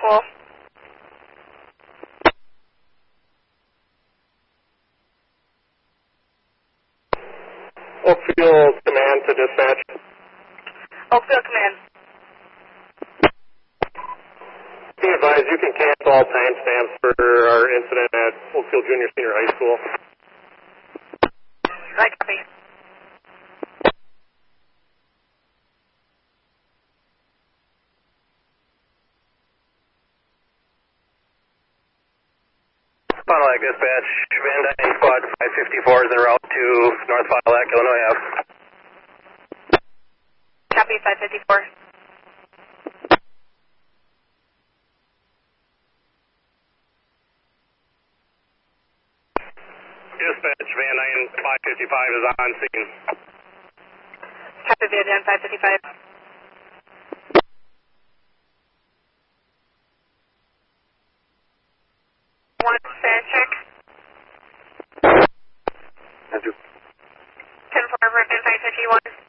school. Oakfield Command to dispatch. Oakfield Command. Be advised, you can cancel all timestamps for our incident at Oakfield Junior Senior High School. Right, copy. Fond du Lac dispatch, Van Dyne Squad 554 is en route to North Fond du Lac, Illinois Ave. Copy 554. Dispatch, Van Dyne 555 is on scene. Copy Van Dyne 555. One stand check. 10-4 for Van 551.